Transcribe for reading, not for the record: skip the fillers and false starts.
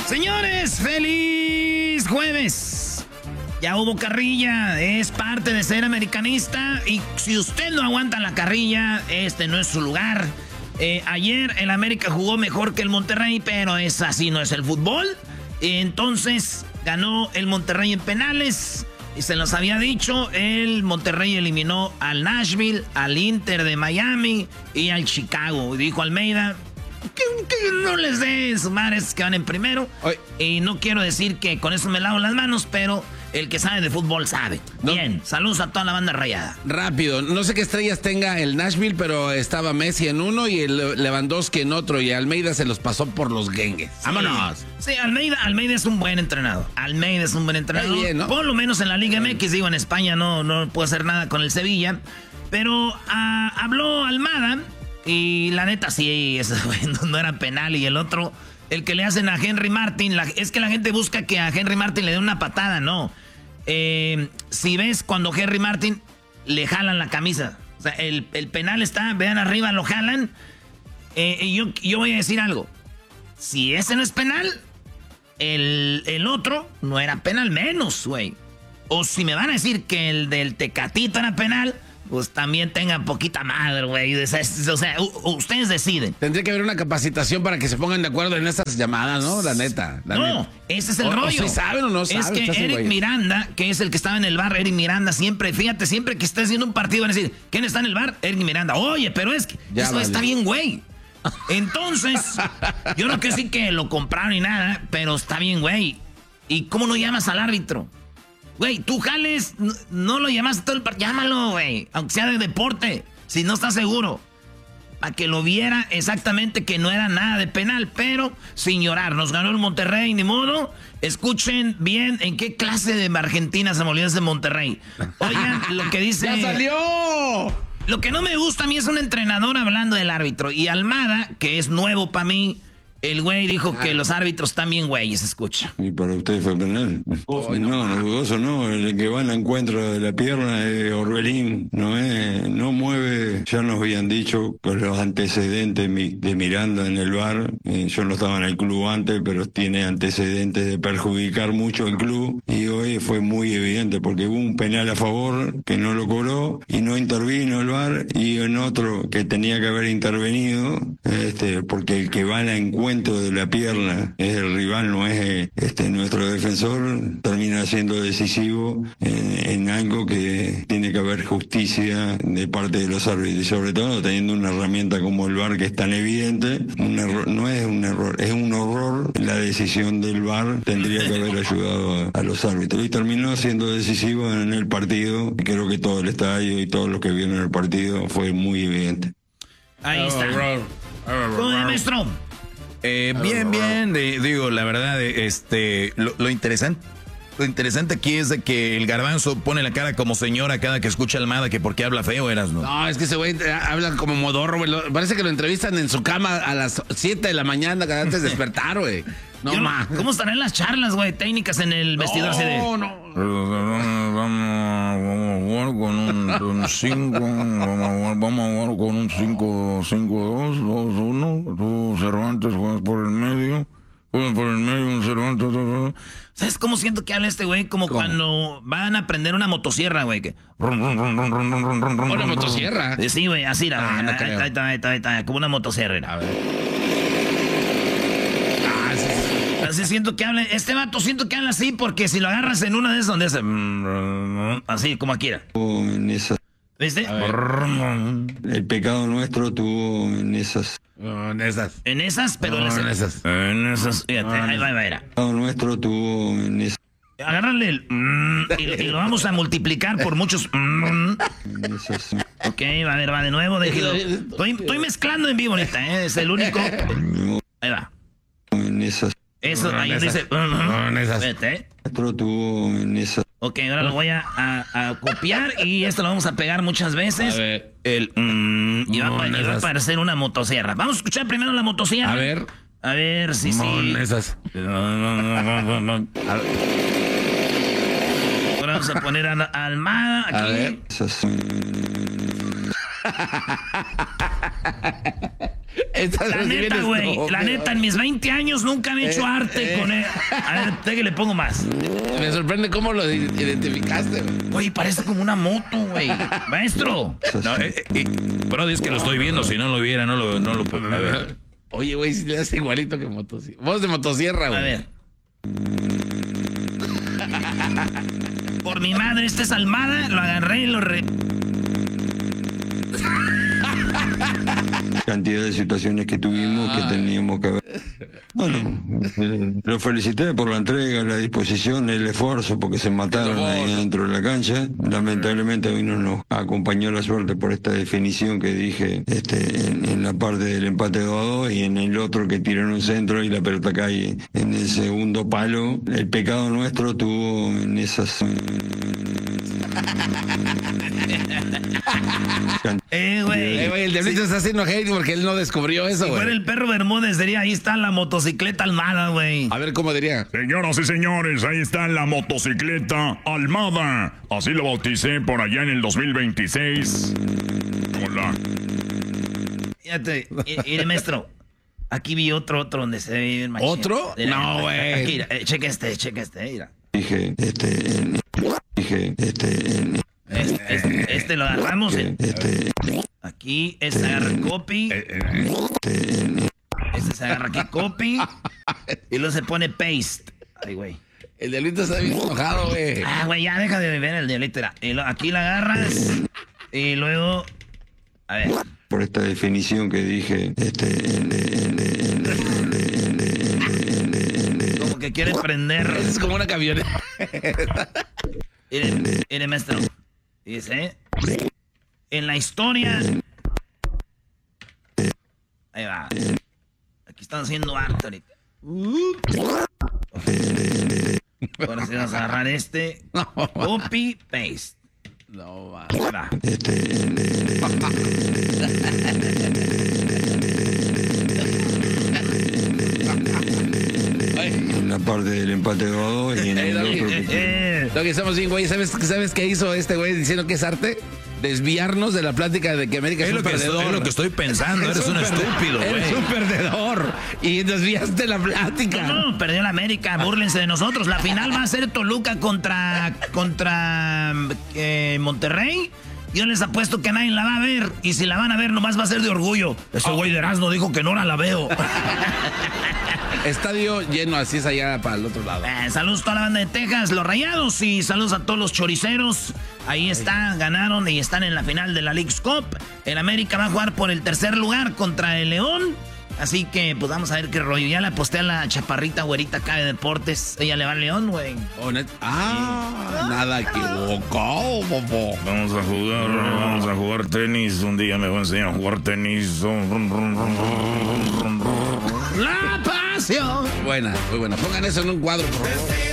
Señores, feliz jueves. Ya hubo carrilla, es parte de ser americanista y si usted no aguanta la carrilla, este no es su lugar. Ayer el América jugó mejor que el Monterrey, pero así no es el fútbol. Entonces ganó el Monterrey en penales y se los había dicho, el Monterrey eliminó al Nashville, al Inter de Miami y al Chicago. Dijo Almeida que no les dé sumar esos que van en primero. Oye. Y no quiero decir que con eso me lavo las manos, pero el que sabe de fútbol sabe. No. Bien, saludos a toda la banda rayada. Rápido, no sé qué estrellas tenga el Nashville, pero estaba Messi en uno y el Lewandowski en otro, y Almeida se los pasó por los guengues. Sí. ¡Vámonos! Sí, Almeida es un buen entrenador. Almeida es un buen entrenador. Bien, ¿no? Por lo menos en la Liga MX, digo, en España no puedo hacer nada con el Sevilla. Pero habló Almada y la neta sí, eso no era penal. Y el otro, el que le hacen a Henry Martin, es que la gente busca que a Henry Martin le dé una patada, no. Si ves cuando Henry Martin le jalan la camisa, o sea, el penal está, vean arriba, lo jalan. Y yo voy a decir algo. Si ese no es penal, el otro no era penal menos, güey. O si me van a decir que el del Tecatito era penal, pues también tengan poquita madre, güey. O sea, ustedes deciden. Tendría que haber una capacitación para que se pongan de acuerdo en estas llamadas, ¿no? La neta. No, ese es el rollo. O si saben o no saben. Es que Eric Miranda, que es el que estaba en el bar, Eric Miranda, siempre que esté haciendo un partido van a decir, ¿quién está en el bar? Eric Miranda. Oye, pero es que ya eso vale. Está bien, güey. Entonces, yo no quiero decir que lo compraron ni nada, pero está bien, güey. ¿Y cómo no llamas al árbitro? Güey, tú jales, no lo llamaste todo el partido. Llámalo, güey, aunque sea de deporte, si no estás seguro. Para que lo viera exactamente que no era nada de penal, pero sin llorar. Nos ganó el Monterrey, ni modo. Escuchen bien en qué clase de Argentina se me olvidó ese Monterrey. Oigan, lo que dice... ¡Ya salió! Lo que no me gusta a mí es un entrenador hablando del árbitro. Y Almada, que es nuevo para mí, el güey dijo que los árbitros están bien güeyes, escucha. ¿Y para ustedes fue penal? No, dudoso no. El que va al encuentro de la pierna es Orbelín. No mueve. Ya nos habían dicho con los antecedentes de Miranda en el VAR. Yo no estaba en el club antes, pero tiene antecedentes de perjudicar mucho el club. Y hoy fue muy evidente porque hubo un penal a favor que no lo cobró y no intervino el VAR. Y en otro que tenía que haber intervenido, porque el que va al encuentro de la pierna es el rival, no es nuestro defensor, termina siendo decisivo en algo que tiene que haber justicia de parte de los árbitros, y sobre todo teniendo una herramienta como el VAR que es tan evidente. Un error, no es un error, es un horror. La decisión del VAR tendría que haber ayudado a los árbitros y terminó siendo decisivo en el partido. Creo que todo el estadio y todos los que vieron el partido fue muy evidente. Ahí está. ¿Cómo de maestro? Bien, digo, la verdad, lo interesante aquí es de que el Garbanzo pone la cara como señora cada que escucha Almada, que porque habla feo, ¿no? No, es que ese güey habla como modorro, güey. Parece que lo entrevistan en su cama a las 7 de la mañana, antes de despertar, güey. No, ¿cómo estarán las charlas, güey, técnicas en el vestidor así de...? Vamos a jugar con un 5, vamos a jugar con un 5-2-2-1, tú Cervantes juegas por el medio, un Cervantes... ¿Sabes cómo siento que habla este güey? Como cuando van a prender una motosierra, güey. ¿Una motosierra? Sí, güey, así era. No ahí está, como una motosierra. A ver. Así siento que habla. Este vato siento que habla así porque si lo agarras en una de esas donde hace... así, como aquí era. ¿Viste? El pecado nuestro tuvo en esas. En esas. En esas, pero no, en esas. En esas. Fíjate, ahí va, era. El pecado nuestro tuvo en esas. Agárrale el... y lo vamos a multiplicar por muchos... Ok, va de nuevo. Estoy mezclando en vivo ahorita, es el único. Ahí va. En esas. Eso, ahí dice... en esas. Vete. Nuestro tuvo en esas. Ok, ahora lo voy a copiar y esto lo vamos a pegar muchas veces. A ver. Y va a aparecer una motosierra. Vamos a escuchar primero la motosierra. A ver. A ver si sí. Esas. Ahora vamos a poner a Almada aquí. A ver. Esas. La neta, güey. La neta, en mis 20 años nunca han hecho arte con él. A ver, que le pongo más. Me sorprende cómo lo identificaste, güey. Güey, parece como una moto, güey. Maestro. No, bro, es que lo estoy viendo. Si no lo viera, no lo puedo ver. Oye, güey, si le das igualito que motosierra. Voz de motosierra, güey. A ver. Por mi madre, este es Almada. Lo agarré y lo cantidad de situaciones que tuvimos que teníamos que ver. Bueno, lo felicité por la entrega, la disposición, el esfuerzo, porque se mataron ahí dentro de la cancha. Lamentablemente hoy no nos acompañó la suerte por esta definición que dije en la parte del empate 2-2 y en el otro que tiraron un centro y la pelota cae en el segundo palo. El pecado nuestro tuvo en esas... güey, el Diablito está haciendo hate porque él no descubrió eso, güey. Si fuera el perro Bermúdez, diría, ahí está la motocicleta Almada, güey. A ver, ¿cómo diría? Señoras y señores, ahí está la motocicleta Almada. Así lo bauticé por allá en el 2026. Hola. Fíjate, mire, maestro. Aquí vi otro donde se ve bien machín. ¿Otro? Mira, no, güey. Aquí, cheque este, mira. Dije, Este lo agarramos. Aquí, este agarra copy. Este se agarra aquí copy. Y luego se pone paste. Ay, güey. El Diablito está bien enojado, güey. Ah, güey, ya deja de ver el Diablito. Aquí la agarras. Y luego. A ver. Por esta definición que dije, Como que quiere prender. Es como una camioneta. Mire, maestro. Dice. En la historia. Ahí va. Aquí están haciendo arte ahorita. Ahora sí vamos a agarrar este. Copy, paste. No, va. Va. en la parte del empate 2-2 y en el otro que... Lo que estamos bien, güey. ¿Sabes qué hizo este güey diciendo que es arte? Desviarnos de la plática de que América es un perdedor. Es lo que estoy pensando. Eres un estúpido, güey. Eres un perdedor. Y desviaste la plática. No, perdió la América. Búrlense de nosotros. La final va a ser Toluca contra Monterrey. Yo les apuesto que nadie la va a ver. Y si la van a ver, nomás va a ser de orgullo. Ese güey de Erasmo dijo que no la veo. Estadio lleno, así es allá para el otro lado. Saludos a toda la banda de Texas, los Rayados, y saludos a todos los choriceros. Ahí está, ganaron y están en la final de la Leagues Cup. El América va a jugar por el tercer lugar contra el León. Así que, pues vamos a ver qué rollo. Ya le aposté a la chaparrita güerita acá de deportes. Ella le va al León, güey. Nada equivocado, bobo. Vamos a jugar tenis. Un día me voy a enseñar a jugar tenis. La pasión. Buena, muy buena. Pongan eso en un cuadro, por favor.